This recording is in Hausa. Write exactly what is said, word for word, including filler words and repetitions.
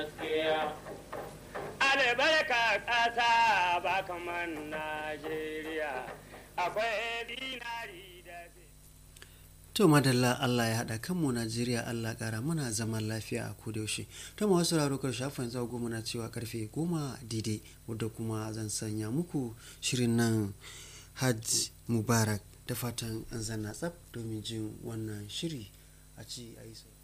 albarka ƙasa ba kamar Najeriya akwai dinari da to madalla Allah ya haɗa kanmu Najeriya, Allah ƙara muna zaman lafiya a kodayaushe. To masu sauraro kar shafin zago goma na cewa karfe goma daidai, wadda kuma zan sanya muku shirin nan Hajj Mubarak, da fatan an zanna tsaf domin jin wannan shiri a ci a yi sau.